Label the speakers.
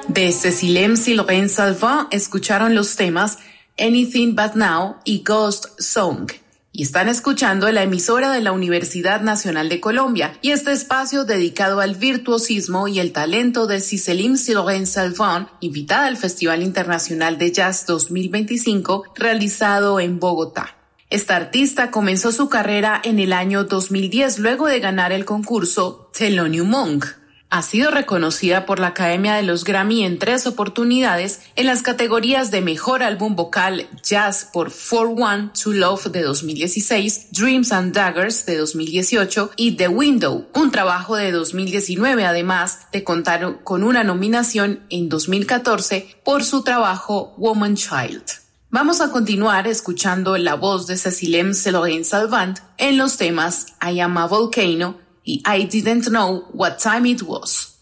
Speaker 1: De Cécile Sylvain Salvant escucharon los temas Anything But Now y Ghost Song. Y están escuchando la emisora de la Universidad Nacional de Colombia y este espacio dedicado al virtuosismo y el talento de Cécile Sylvain Salvant, invitada al Festival Internacional de Jazz 2025 realizado en Bogotá. Esta artista comenzó su carrera en el año 2010 luego de ganar el concurso Thelonious Monk. Ha sido reconocida por la Academia de los Grammy en 3 oportunidades en las categorías de Mejor Álbum Vocal Jazz por For One to Love de 2016, Dreams and Daggers de 2018 y The Window, un trabajo de 2019, además de contar con una nominación en 2014 por su trabajo Woman Child. Vamos a continuar escuchando la voz de Cécile Sylvain Salvant en los temas I Am a Volcano y I Didn't Know What Time It Was.